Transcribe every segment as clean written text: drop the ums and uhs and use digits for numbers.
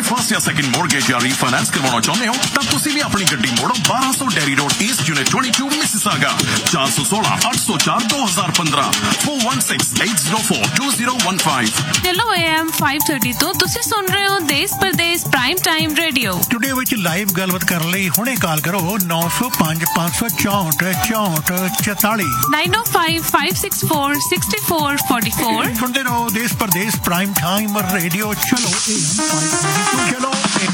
First या second mortgage या refinance करवाना चाहते हो तब तुसी भी अपनी गड्डी मोड़ो 1200 dairy road east unit 22 Mississauga 416 804 2015 416 804 2015। Hello AM 530 तो तुसी सुन रहे हो देश परदेश prime time radio. Today which live गलबात करने लई हुणे कॉल करो 905 564 44 905 564 6444। सुनते रहो देश परदेश प्राइम टाइम रेडियो। चलो चलो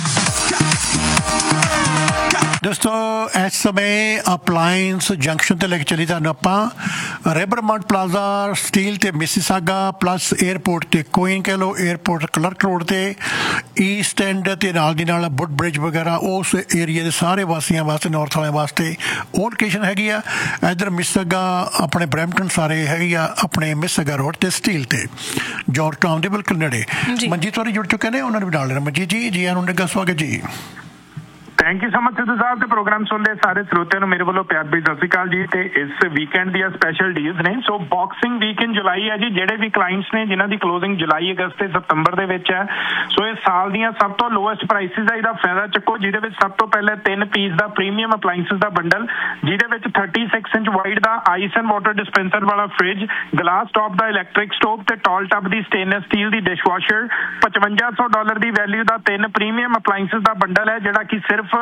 दोस्तों इस समय अप्लायंस जंक्शन ते लेके चली तुहानूं आपां रिवरमंट प्लाजा स्टील ते मिसिसागा प्लस एयरपोर्ट ते कोइन कह लो एयरपोर्ट क्लर्क रोड ते ईस्ट एंड ते नाल दी नाल बुड ब्रिज वगैरह उस एरिया दे सारे वासियां वास्ते नॉर्थ वाले वास्ते ਉਹ लोकेशन हैगी आ। इधर मिसिसागा अपने ब्रैम्पटन सारे हैगी आ अपने मिसिसागा रोड ते स्टील ते जॉर्ज टाउन दे बिल्कुल नेड़े। मनजीत वारी जुड़ चुके ने उन्होंने भी डाल लेना। मनजीत जी आनूं निੱਘਾ स्वागत जी। Thank you so much Sidhu ਸਾਹਿਬ ਤੇ ਪ੍ਰੋਗਰਾਮ ਸੁਣਦੇ ਸਾਰੇ ਸਰੋਤਿਆਂ ਨੂੰ ਮੇਰੇ ਵੱਲੋਂ ਪਿਆਰ ਭਰੀ ਸਤਿ ਸ਼੍ਰੀ ਅਕਾਲ ਜੀ। ਤੇ ਇਸ ਵੀਕਐਂਡ ਦੀਆਂ ਸਪੈਸ਼ਲ ਡੀਲਸ ਨੇ। ਸੋ ਬਾਕਸਿੰਗ ਵੀਕ ਇਨ ਜੁਲਾਈ ਹੈ ਜੀ। ਜਿਹੜੇ ਵੀ ਕਲਾਇੰਟਸ ਨੇ ਜਿਨ੍ਹਾਂ ਦੀ ਕਲੋਜ਼ਿੰਗ ਜੁਲਾਈ ਅਗਸਤ ਤੇ ਸਤੰਬਰ ਦੇ ਵਿੱਚ ਹੈ ਸੋ ਇਹ ਸਾਲ ਦੀਆਂ ਸਭ ਤੋਂ ਲੋਐਸਟ ਪ੍ਰਾਈਸਿਸ ਦਾ ਇਹਦਾ ਫਾਇਦਾ ਚੱਕੋ ਜਿਹਦੇ ਵਿੱਚ ਸਭ ਤੋਂ ਪਹਿਲਾਂ 3 ਪੀਸ ਦਾ ਪ੍ਰੀਮੀਅਮ ਅਪਲਾਈਐਂਸਿਸ ਦਾ ਬੰਡਲ ਜਿਹਦੇ ਵਿੱਚ 36 inch wide the ice and water dispenser ਵਾਲਾ ਫ੍ਰਿਜ ਗਲਾਸ ਟੌਪ ਦਾ ਇਲੈਕਟ੍ਰਿਕ ਸਟੋਵ ਤੇ ਟਾਲ ਟੱਬ ਦੀ ਸਟੇਨਲੈਸ ਸਟੀਲ ਦੀ ਡਿਸ਼ਵਾਸ਼ਰ $5500 ਦੀ ਵੈਲਿਊ ਦਾ 3 ਪ੍ਰੀਮੀਅਮ ਅਪਲਾਈਐਂਸਿਸ ਦਾ ਬੰਡਲ ਹੈ ਜਿਹੜਾ ਕਿ ਸਿਰਫ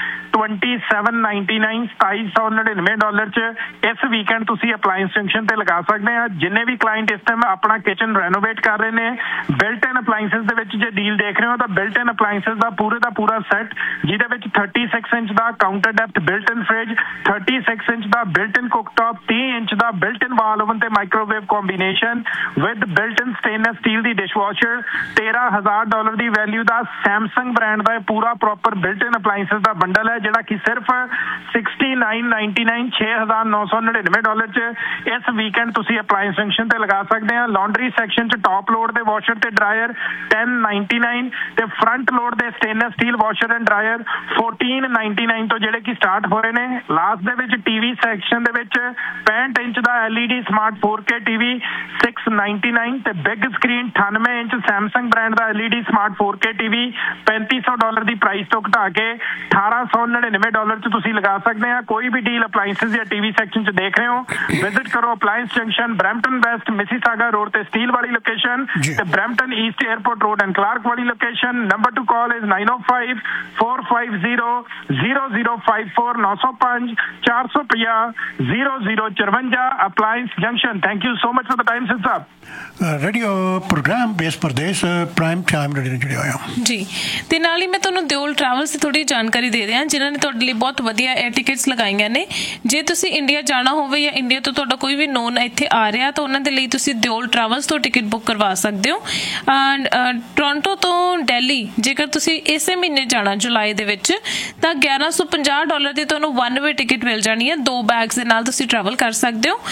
$2799 ਚ ਇਸ ਵੀਕਐਂਡ ਤੁਸੀਂ ਅਪਲਾਇੰਸ ਜੰਕਸ਼ਨ ਤੇ ਲਗਾ ਸਕਦੇ ਆ। ਜਿੰਨੇ ਵੀ ਕਲਾਇੰਟ ਇਸ ਟਾਈਮ ਆਪਣਾ ਕਿਚਨ ਰੈਨੋਵੇਟ ਕਰ ਰਹੇ ਨੇ ਬਿਲਟ ਇਨ ਅਪਲਾਇੰਸਸ ਦੇ ਵਿੱਚ ਜੇ ਡੀਲ ਦੇਖ ਰਹੇ ਹੋ ਤਾਂ ਬਿਲਟ ਇਨ ਅਪਲਾਇੰਸਸ ਦਾ ਪੂਰਾ ਸੈੱਟ ਜਿਹਦੇ ਵਿੱਚ 36 ਇੰਚ ਦਾ ਕਾਊਂਟਰ ਡੈਪਥ ਬਿਲਟ ਇਨ ਫ੍ਰਿਜ 36 ਇੰਚ ਦਾ ਬਿਲਟ ਇਨ ਕੁਕਟੌਪ 30 ਇੰਚ ਦਾ ਬਿਲਟ ਇਨ ਵਾਲ ਓਵਨ ਤੇ microwave combination with built in stainless steel the dishwasher $13,000 the value the Samsung brand ਦਾ ਪੂਰਾ ਪ੍ਰੋਪਰ ਬਿਲਟ ਇਨ ਅਪਲਾਇੰਸਸ ਦਾ ਬੰਡਲ ਹੈ ਜਿਹੜਾ ਕਿ ਸਿਰਫ $6999 $6,999 ਚ ਇਸ ਵੀਕਐਂਡ ਤੁਸੀਂ ਅਪਲਾਇੰਸ ਜੰਕਸ਼ਨ ਤੇ ਲਗਾ ਸਕਦੇ ਆ। ਲਾਂਡਰੀ ਸੈਕਸ਼ਨ ਚ ਟੌਪ ਲੋਡ ਦੇ ਵਾਸ਼ਰ ਤੇ ਡਰਾਇਰ $1099 ਤੇ ਫਰੰਟ ਲੋਡ ਦੇ stainless steel washer and dryer $1499 ਤੋਂ ਜਿਹੜੇ ਕਿ ਸਟਾਰਟ ਹੋ ਰਹੇ ਨੇ। ਲਾਸਟ ਦੇ ਵਿੱਚ ਟੀਵੀ ਸੈਕਸ਼ਨ ਦੇ ਵਿੱਚ 65 ਇੰਚ ਦਾ LED ਸਮਾਰਟ 4K TV $699 ਤੇ big screen 98 inch Samsung brand ਦਾ LED ਸਮਾਰਟ 4K TV $3500 ਦੀ ਪ੍ਰਾਈਸ ਤੋਂ ਘਟਾ ਕੇ $1899 ਚ ਤੁਸੀਂ ਲਗਾ ਸਕਦੇ ਆ। ਕੋਈ ਵੀ ਡੀਲ ਅਪਲਾਇੰਸਸ ਜਾਂ ਟੀਵੀ ਸੈਕਸ਼ਨ ਚ ਦੇਖ ਰਹੇ ਹੋ ਵਿਜ਼ਿਟ ਕਰੋ appliance junction Brampton West Mississauga road ਤੇ ਸਟੀਲ ਵਾਲੀ ਲੋਕੇਸ਼ਨ ਤੇ Brampton East airport road and Clark ਵਾਲੀ location. Number two call is 905 450 0054 905 450 0054 appliance junction. Thank you so much for the time सिद्ध साहब। रेडियो प्रोग्राम देश परदेश prime time radio जुड़े होए जी। ਤੇ ਨਾਲ ਹੀ ਮੈਂ ਤੁਹਾਨੂੰ ਦਿਓਲ ਟਰੈਵਲਸ ਦੀ ਥੋੜੀ ਜਾਣਕਾਰੀ ਦੇ ਦਿਆਂ ਜਿਨ੍ਹਾਂ ਨੇ ਤੁਹਾਡੇ ਲਈ ਬਹੁਤ ਵਧੀਆ 에ਅਰ ਟਿਕਟਸ ਲਗਾਈਆਂ ਨੇ। ਜੇ ਤੁਸੀਂ ਇੰਡੀਆ ਜਾਣਾ ਹੋਵੇ ਜਾਂ ਇੰਡੀਆ ਤੋਂ ਤੁਹਾਡਾ ਕੋਈ ਵੀ ਨੋਨ ਇੱਥੇ ਆ ਰਿਹਾ ਤਾਂ ਉਹਨਾਂ ਦੇ ਲਈ ਤੁਸੀਂ ਦਿਓਲ ਟਰੈਵਲਸ ਤੋਂ ਟਿਕਟ ਬੁੱਕ ਕਰਵਾ ਸਕਦੇ ਹੋ। ਟੋਰਾਂਟੋ ਤੋਂ ਦਿੱਲੀ ਜੇਕਰ ਤੁਸੀਂ ਇਸੇ ਮਹੀਨੇ ਜਾਣਾ ਜੁਲਾਈ ਦੇ ਵਿੱਚ ਤਾਂ $1150 ਦੀ ਤੁਹਾਨੂੰ 1 ਵੇ ਟਿਕਟ ਮਿਲ ਜਾਣੀ ਹੈ। 2 ਬੈਗਸ ਦੇ ਨਾਲ ਤੁਸੀਂ ਟਰੈਵਲ ਕਰ ਸਕਦੇ ਹੋ।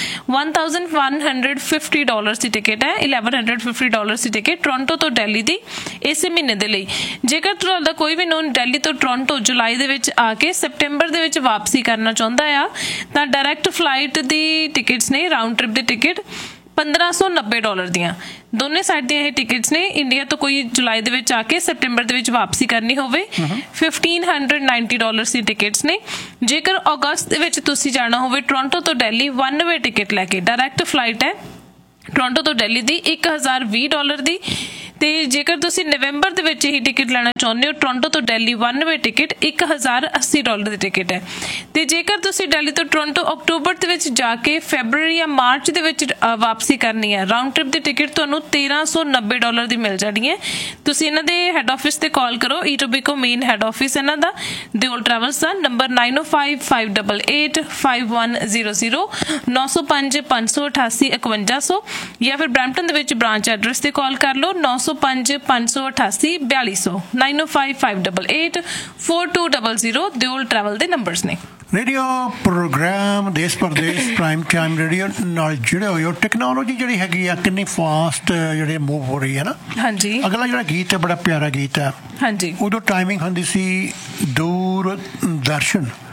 $1150 ਦੀ ਟਿਕਟ ਹੈ। $1150 ਦੀ ਟਿਕਟ ਟੋਰਾਂਟੋ ਤੋਂ ਦਿੱਲੀ ਦੀ ਇਸੇ ਮਹੀਨੇ ਦੇ ਲਈ। ਜੇਕਰ ਤੁਹਾਡਾ ਕੋਈ ਵੀ ਨੋਨ ਦਿੱਲੀ ਤੋਂ ਟੋਰਾਂਟੋ ਜੁਲਾਈ ਦੇ ਵਿੱਚ ਆ ਕੇ ਸੈਪਟੈਂਬਰ ਦੇ ਵਿੱਚ ਵਾਪਸੀ ਕਰਨਾ ਚਾਹੁੰਦਾ ਆ ਤਾਂ ਡਾਇਰੈਕਟ ਫਲਾਈਟ ਦੀ ਟਿਕਟਸ ਨੇ ਰਾਊਂਡ ਟ੍ਰਿਪ ਦੀ ਟਿਕਟ $1590 ਦੀਆਂ ਦੋਨੇ ਸਾਈਡ ਦੀਆਂ ਇਹ ਟਿਕਟਸ ਨੇ। ਇੰਡੀਆ ਤੋਂ ਕੋਈ ਜੁਲਾਈ ਦੇ ਵਿੱਚ ਆ ਕੇ ਸੈਪਟੈਂਬਰ ਦੇ ਵਿੱਚ ਵਾਪਸੀ ਕਰਨੀ ਹੋਵੇ $1590 ਦੀ ਟਿਕਟਸ ਨੇ। ਜੇਕਰ ਅਗਸਤ ਦੇ ਵਿੱਚ ਤੁਸੀਂ ਜਾਣਾ ਹੋਵੇ ਟੋਰਾਂਟੋ ਤੋਂ ਦਿੱਲੀ 1 ਵੇ ਟਿਕਟ ਲੈ ਕੇ ਡਾਇਰੈਕਟ ਫਲਾਈਟ ਹੈ ਟੋਰਾਂਟੋ ਤੋਂ ਦਿੱਲੀ ਦੀ $1020 ਦੀ। ਤੇ ਜੇਕਰ ਤੁਸੀਂ ਨਵੰਬਰ ਦੇ ਵਿੱਚ ਹੀ ਟਿਕਟ ਲੈਣਾ ਚਾਹੁੰਦੇ ਹੋ ਟੋਰਾਂਟੋ ਤੋਂ ਦਿੱਲੀ 1 ਵੇ ਟਿਕਟ $1080 ਦੀ ਟਿਕਟ ਹੈ। ਤੇ ਜੇਕਰ ਤੁਸੀਂ ਦਿੱਲੀ ਤੋਂ ਟੋਰਾਂਟੋ ਅਕਤੂਬਰ ਦੇ ਵਿੱਚ ਜਾ ਕੇ ਫੈਬਰੂਰੀ ਜਾਂ ਮਾਰਚ ਦੇ ਵਿੱਚ ਵਾਪਸੀ ਕਰਨੀ ਹੈ ਰਾਊਂਡ ਟ੍ਰਿਪ ਦੀ ਟਿਕਟ ਤੁਹਾਨੂੰ $1390 ਦੀ ਮਿਲ ਜਾਣੀ ਹੈ। ਤੁਸੀਂ ਇਹਨਾਂ ਦੇ ਹੈੱਡ ਆਫਿਸ ਤੇ ਕਾਲ ਕਰੋ। ਈਟੋਬੀਕੋ ਮੇਨ ਹੈੱਡ ਆਫਿਸ ਇਹਨਾਂ ਦਾ ਦਿਓਲ ਟਰੈਵਲਸ ਦਾ ਨੰਬਰ 905 588 5100 905 588 5100 ਜਾਂ ਫਿਰ ਬ੍ਰੈਂਪਟਨ ਦੇ ਵਿੱਚ ਬ੍ਰਾਂਚ ਐਡਰੈਸ ਤੇ ਕਾਲ ਕਰ ਲਓ 905 588 4200 905 588 4200 ਦਿਓਲ ਟਰੈਵਲ ਦੇ ਨੰਬਰਸ ਨੇ। रेडियो प्रोग्राम देश परदेश प्राइम टाइम रेडियो नाल जुड़े हुए हो। टैक्नोलॉजी जिहड़ी हैगी आ कितनी फास्ट जिहड़ी मूव हो रही है ना। हाँ जी। अगला जिहड़ा गीत है बड़ा प्यारा गीत है। हाँ जी। उदों टाइमिंग हुंदी सी दूरदर्शन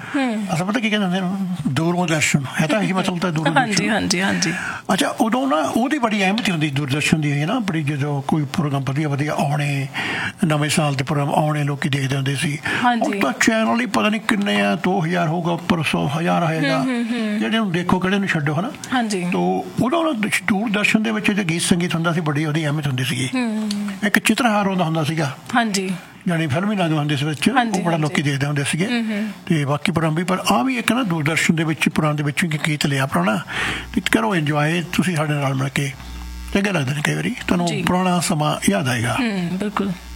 ਅਸਾਂ ਪਤਾ ਕੀ ਕਹਿੰਦੇ ਹੁੰਦੇ ਨੇ, ਦੂਰਦਰਸ਼ਨ ਹੈ ਤਾਂ ਇਹੀ ਮਤਲਬ ਤਾਂ ਦੂਰਦਰਸ਼ਨ। ਹਾਂਜੀ ਹਾਂਜੀ। ਅੱਛਾ, ਉਦੋਂ ਨਾ ਉਹਦੀ ਬੜੀ ਅਹਿਮੀਅਤ ਹੁੰਦੀ ਦੂਰਦਰਸ਼ਨ ਦੀ, ਹੈ ਨਾ ਬੜੀ, ਜਦੋਂ ਕੋਈ ਪ੍ਰੋਗਰਾਮ ਵਧੀਆ ਵਧੀਆ ਆਉਣੇ, ਨਵੇਂ ਸਾਲ ਦੇ ਪ੍ਰੋਗਰਾਮ ਆਉਣੇ, ਲੋਕੀ ਦੇਖਦੇ ਹੁੰਦੇ ਸੀ। ਹੁਣ ਤਾਂ ਚੈਨਲ ਹੀ ਪਤਾ ਨਹੀਂ ਕਿੰਨੇ ਆ, 2000 ਹੋਊਗਾ, ਉੱਪਰ 100,000 ਹੋਏਗਾ, ਜਿਹੜੇ ਨੂੰ ਦੇਖੋ ਕਿਹੜੇ ਨੂੰ ਛੱਡੋ, ਹੈ ਨਾ। ਹਾਂਜੀ। ਤੋ ਉਦੋਂ ਦੂਰਦਰਸ਼ਨ ਦੇ ਵਿੱਚ ਜੋ ਗੀਤ ਸੰਗੀਤ ਹੁੰਦਾ ਸੀ, ਬੜੀ ਉਹਦੀ ਅਹਿਮੀਅਤ ਹੁੰਦੀ ਸੀਗੀ। ਇੱਕ ਚਿੱਤਰਹਾਰ ਹੁੰਦਾ ਸੀਗਾ, ਹਾਂਜੀ, ਜਾਨੀ ਫਿਲਮੀ ਨਾਮ ਹੁੰਦੇ ਸੀ ਵਿੱਚ, ਉਹ ਬੜਾ ਲੋਕੀ ਦੇਖਦੇ ਹੁੰਦੇ ਸੀਗੇ। ਤੇ ਬਾਕੀ ਪ੍ਰੋਗਰਾਮ ਵੀ, ਪਰ ਆਹ ਵੀ ਇੱਕ ਨਾ ਦੂਰਦਰਸ਼ਨ ਦੇ ਵਿੱਚ ਪੁਰਾਣੇ ਦੇ ਵਿੱਚ ਗੀਤ ਲਿਆ ਪੁਰਾਣਾ, ਤੇ ਕਰੋ ਇੰਜੋਏ ਤੁਸੀਂ ਸਾਡੇ ਨਾਲ ਮਿਲ ਕੇ, ਚੰਗਾ ਲੱਗਦਾ ਨੇ ਕਈ ਵਾਰੀ, ਤੁਹਾਨੂੰ ਪੁਰਾਣਾ ਸਮਾਂ ਯਾਦ ਆਏਗਾ। ਬਿਲਕੁਲ।